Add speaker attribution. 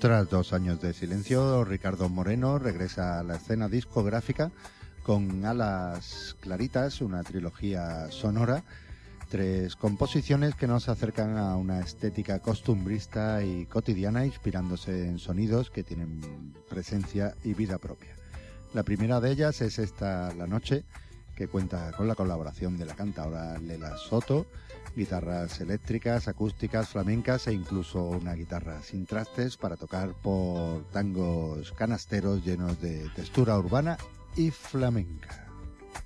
Speaker 1: Tras 2 años de silencio, Ricardo Moreno regresa a la escena discográfica con Alas Claritas, una trilogía sonora, 3 composiciones que nos acercan a una estética costumbrista y cotidiana, inspirándose en sonidos que tienen presencia y vida propia. La primera de ellas es esta La Noche, que cuenta con la colaboración de la cantaora Lela Soto, guitarras eléctricas, acústicas, flamencas e incluso una guitarra sin trastes para tocar por tangos canasteros llenos de textura urbana y flamenca.